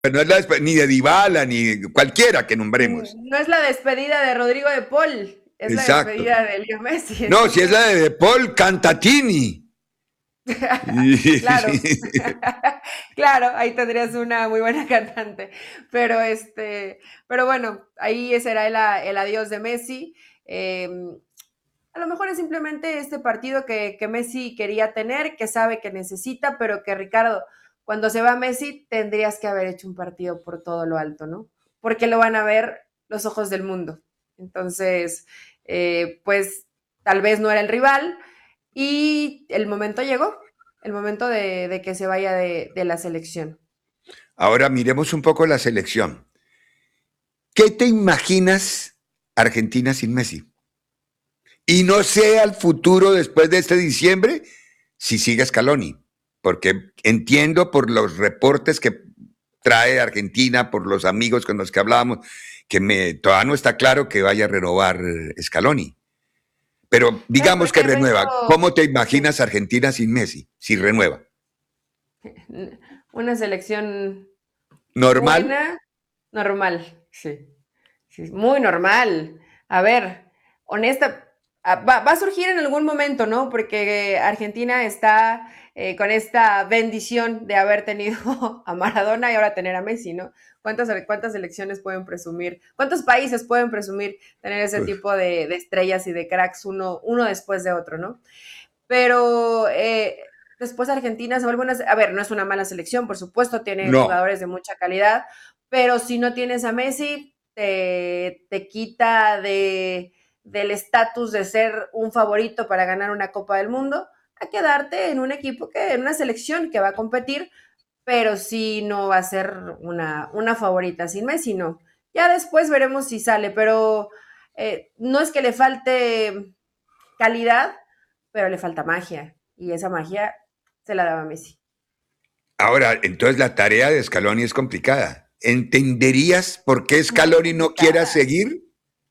no es ni de Dybala, ni cualquiera que nombremos. No es la despedida de Rodrigo de Paul, es la Exacto. despedida de Leo Messi. No, si es la Entonces, de Paul Cantatini. claro, claro, ahí tendrías una muy buena cantante. Pero pero bueno, ahí será el adiós de Messi. Eh, a lo mejor es simplemente este partido que Messi quería tener, que sabe que necesita, pero que Ricardo, cuando se va Messi, tendrías que haber hecho un partido por todo lo alto, ¿no? Porque lo van a ver los ojos del mundo. Entonces, pues tal vez no era el rival y el momento llegó, el momento de que se vaya de la selección. Ahora miremos un poco la selección. ¿Qué te imaginas Argentina sin Messi? Y no sé al futuro después de este diciembre si sigue Scaloni, porque entiendo por los reportes que trae Argentina, por los amigos con los que hablábamos, que todavía no está claro que vaya a renovar Scaloni. Pero ¿Sabes digamos por que qué renueva. meto ¿Cómo te imaginas Argentina sin Messi? Si renueva. una selección ¿Normal? buena, normal? Sí. Sí, muy normal. A ver, honesta, va a surgir en algún momento, ¿no? Porque Argentina está con esta bendición de haber tenido a Maradona y ahora tener a Messi, ¿no? ¿Cuántas selecciones pueden presumir? ¿Cuántos países pueden presumir tener ese Uf, tipo de estrellas y de cracks uno después de otro, ¿no? Pero después Argentina se vuelve a ver, no es una mala selección, por supuesto, tiene no. jugadores de mucha calidad, pero si no tienes a Messi, te quita del estatus de ser un favorito para ganar una Copa del Mundo a quedarte en un equipo en una selección que va a competir, pero sí no va a ser una favorita sin Messi, no. Ya después veremos si sale, pero no es que le falte calidad, pero le falta magia. Y esa magia se la daba Messi. Ahora, entonces la tarea de Scaloni es complicada. ¿Entenderías por qué Muy Scaloni no quiera complicada. seguir?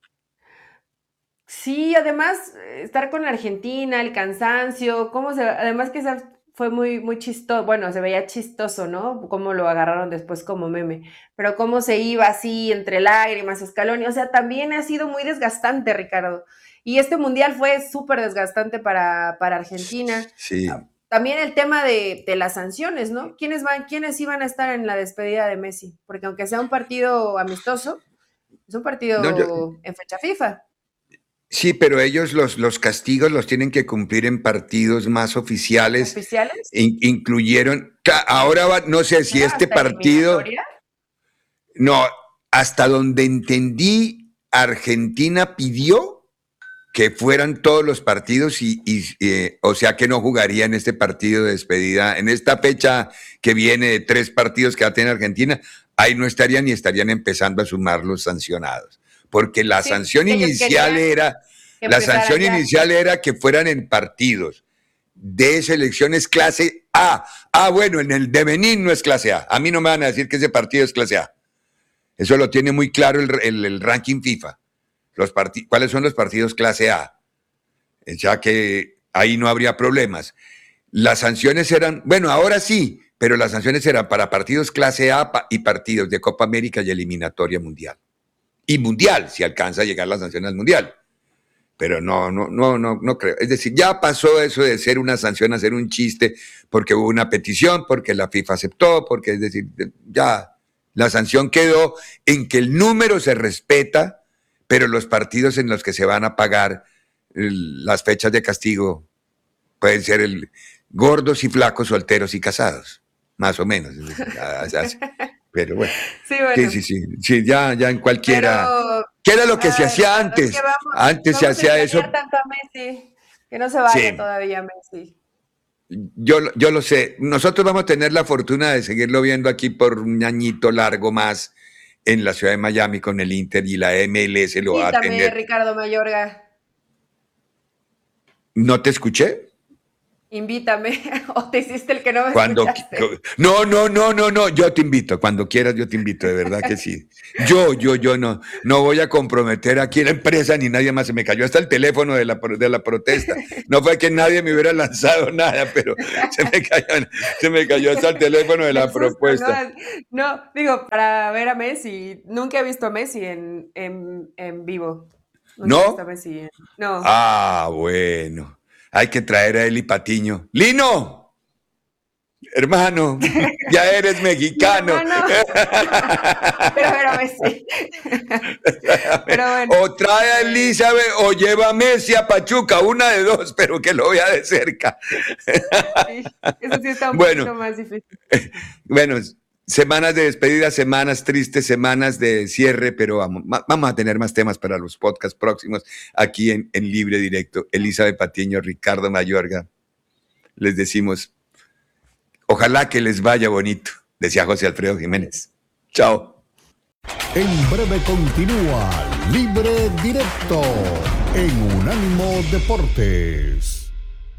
Sí, además, estar con la Argentina, el cansancio, además que fue muy chistoso, bueno, se veía chistoso, ¿no? Cómo lo agarraron después como meme, pero cómo se iba así entre lágrimas, Scaloni, o sea, también ha sido muy desgastante, Ricardo. Y este mundial fue súper desgastante para Argentina. Sí. También el tema de las sanciones, ¿no? ¿Quiénes iban a estar en la despedida de Messi? Porque aunque sea un partido amistoso, es un No, partido en fecha FIFA. sí, pero ellos los castigos los tienen que cumplir en partidos más oficiales. ¿Oficiales? Incluyeron, ahora no sé si ¿Era este hasta partido, eliminatoria? no, hasta donde entendí, Argentina pidió que fueran todos los partidos o sea que no jugaría en este partido de despedida, en esta fecha que viene de 3 partidos que va a tener Argentina, ahí no estarían y estarían empezando a sumar los sancionados, porque Sí, es que ellos querían que la empezaran sanción ya. inicial era que fueran en partidos de selecciones clase A. Ah, bueno, en el de Benín no es clase A. A mí no me van a decir que ese partido es clase A. Eso lo tiene muy claro el ranking FIFA. ¿Cuáles son los partidos clase A? Ya que ahí no habría problemas. Las sanciones eran, bueno, ahora sí, pero las sanciones eran para partidos clase A y partidos de Copa América y eliminatoria mundial. Y mundial, si alcanza a llegar la sanción al mundial. Pero no creo. Es decir, ya pasó eso de ser una sanción a ser un chiste porque hubo una petición, porque la FIFA aceptó, porque es decir, ya la sanción quedó en que el número se respeta, pero los partidos en los que se van a pagar las fechas de castigo pueden ser gordos y flacos, solteros y casados, más o menos. Es decir, pero bueno, Sí, sí, bueno, sí, sí, sí, ya en pero cualquiera. ¿Qué era lo que se ay, hacía Ricardo, es que antes? Antes se vamos a hacía extrañar eso. tanto a Messi, que no se vaya Sí, todavía Messi. yo lo sé. Nosotros vamos a tener la fortuna de seguirlo viendo aquí por un añito largo más en la ciudad de Miami con el Inter y la MLS lo va a Quítame, tener. Ricardo Mayorga. ¿No te escuché? invítame, o te hiciste el que no me Cuando, escuchaste. no, yo te invito, cuando quieras yo te invito, de verdad que sí. Yo no voy a comprometer aquí la empresa ni nadie más, se me cayó hasta el teléfono de la protesta, no fue que nadie me hubiera lanzado nada, pero se me cayó hasta el teléfono de Del la susto, ¿no? propuesta. No, digo, para ver a Messi, nunca he visto a Messi en vivo. Nunca he visto a ¿No? Messi. No. Ah, bueno, hay que traer a Eli Patiño. ¡Lino! Hermano, ya eres Mi mexicano. hermano. Quiero ver a Messi. Pero bueno. O trae a Elizabeth o lleva a Messi a Pachuca, una de dos, pero que lo vea de cerca. Sí, eso sí está un Bueno, poquito más difícil. bueno, semanas de despedida, semanas tristes, semanas de cierre, pero vamos a tener más temas para los podcasts próximos aquí en Libre Directo. Elizabeth Patiño, Ricardo Mayorga, les decimos, ojalá que les vaya bonito, decía José Alfredo Jiménez. Chao. En breve continúa Libre Directo en Unánimo Deportes.